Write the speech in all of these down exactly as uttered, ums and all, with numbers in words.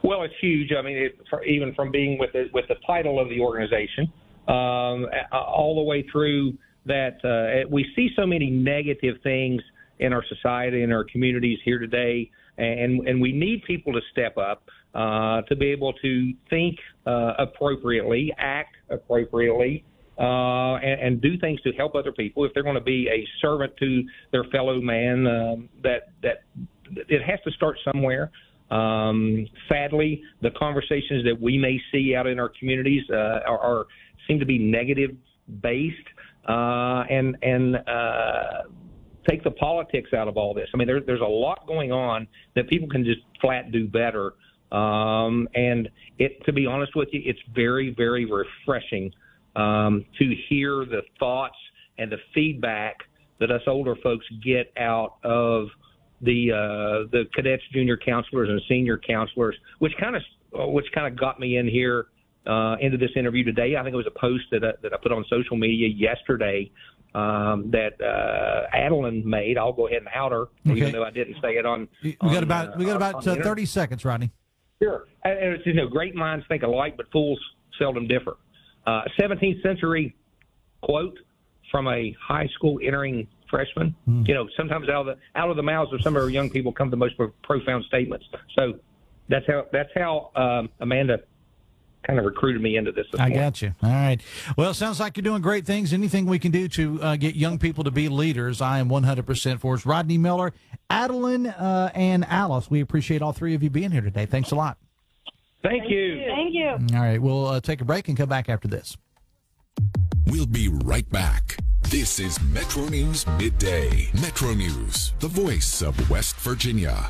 Well, it's huge. I mean, it, for, even from being with the, with the title of the organization, um, all the way through that, uh, we see so many negative things in our society, in our communities here today, and and we need people to step up uh, to be able to think uh, appropriately, act appropriately, uh, and, and do things to help other people. If they're going to be a servant to their fellow man, um, that that it has to start somewhere. Um, sadly, the conversations that we may see out in our communities uh, are, are seem to be negative based, uh, and and uh, take the politics out of all this. I mean, there, there's a lot going on that people can just flat do better. Um, and it, to be honest with you, it's very, very refreshing um, to hear the thoughts and the feedback that us older folks get out of the uh, the cadets, junior counselors, and senior counselors, which kind of which kind of got me in here uh, into this interview today. I think it was a post that I, that I put on social media yesterday um, that uh, Adeline made. I'll go ahead and out her, okay, even though I didn't say it on. We on, got about uh, we got about uh, thirty seconds, Rodney. Sure, and it's, you know, great minds think alike, but fools seldom differ. Uh, seventeenth century quote from a high school entering freshman. Mm. You know, sometimes out of the out of the mouths of some of our young people come the most profound statements. So that's how that's how um, Amanda kind of recruited me into this. this I got you. All right. Well, it sounds like you're doing great things. Anything we can do to uh, get young people to be leaders, I am one hundred percent for us. Rodney Miller, Adeline, uh, and Alice, we appreciate all three of you being here today. Thanks a lot. Thank, Thank you. you. Thank you. All right. We'll uh, take a break and come back after this. We'll be right back. This is Metro News Midday. Metro News, the voice of West Virginia.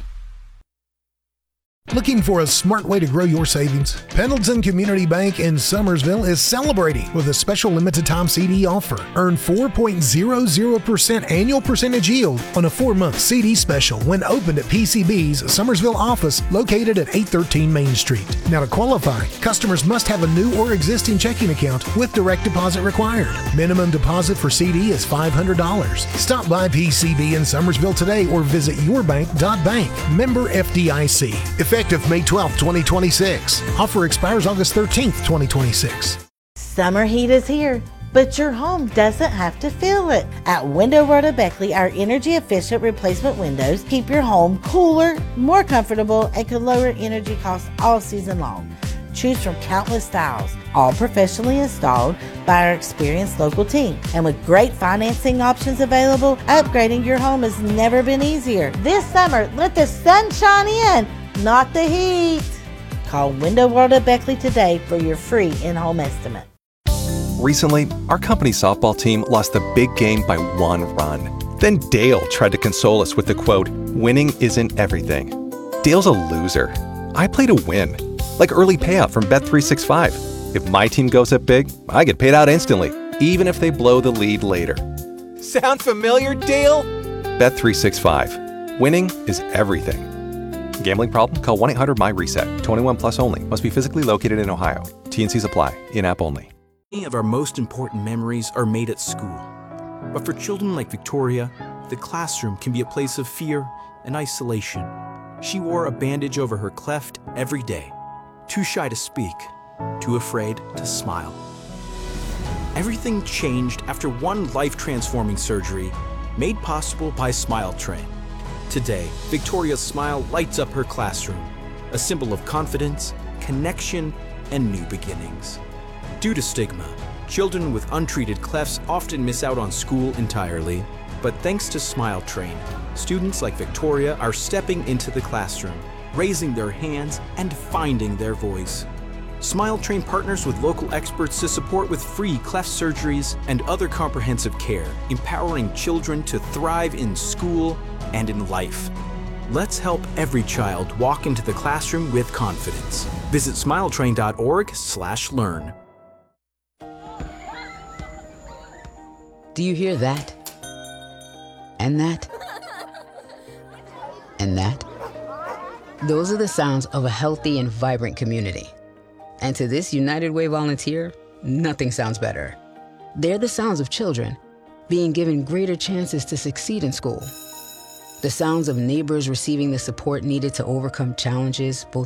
Looking for a smart way to grow your savings? Pendleton Community Bank in Summersville is celebrating with a special limited-time C D offer. Earn four point zero zero percent annual percentage yield on a four-month C D special when opened at P C B's Summersville office located at eight thirteen Main Street. Now, to qualify, customers must have a new or existing checking account with direct deposit required. Minimum deposit for C D is five hundred dollars. Stop by P C B in Summersville today or visit yourbank dot bank. Member F D I C. Effective May twelfth, twenty twenty-six. Offer expires August thirteenth, twenty twenty-six. Summer heat is here, but your home doesn't have to feel it. At Window World of Beckley, our energy-efficient replacement windows keep your home cooler, more comfortable, and can lower energy costs all season long. Choose from countless styles, all professionally installed by our experienced local team. And with great financing options available, upgrading your home has never been easier. This summer, let the sun shine in, not the heat. Call Window World of Beckley today for your free in-home estimate. Recently, our company softball team lost the big game by one run. Then Dale tried to console us with the quote, "Winning isn't everything." Dale's a loser. I play to win. Like early payout from Bet three sixty-five. If my team goes up big, I get paid out instantly, even if they blow the lead later. Sound familiar, Dale? Bet three sixty-five. Winning is everything. Gambling problem? Call one eight hundred my reset. twenty-one plus only. Must be physically located in Ohio. T and Cs apply. In-app only. Many of our most important memories are made at school. But for children like Victoria, the classroom can be a place of fear and isolation. She wore a bandage over her cleft every day. Too shy to speak, too afraid to smile. Everything changed after one life-transforming surgery made possible by Smile Train. Today, Victoria's smile lights up her classroom, a symbol of confidence, connection, and new beginnings. Due to stigma, children with untreated clefts often miss out on school entirely. But thanks to Smile Train, students like Victoria are stepping into the classroom, raising their hands, and finding their voice. Smile Train partners with local experts to support with free cleft surgeries and other comprehensive care, empowering children to thrive in school and in life. Let's help every child walk into the classroom with confidence. Visit smiletrain dot org slash learn. Do you hear that? And that? And that? Those are the sounds of a healthy and vibrant community. And to this United Way volunteer, nothing sounds better. They're the sounds of children being given greater chances to succeed in school. The sounds of neighbors receiving the support needed to overcome challenges, both